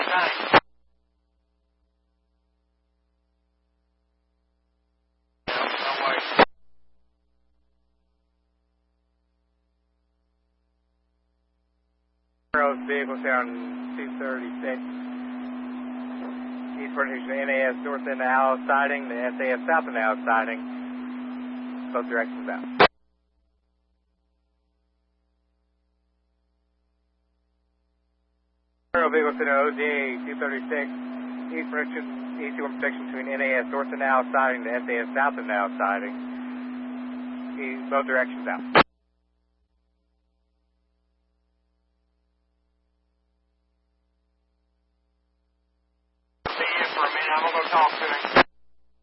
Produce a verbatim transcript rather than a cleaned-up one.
Nine. Vehicles here on two thirty-six. East Frontage, N A S north end of Allo siding, the S A S south end of Allo siding. Both directions out. Vehicles in O G A two thirty-six. East Frontage, E C one protection between N A S north end of Allo siding, the S A S south end of Allo siding. Both directions out.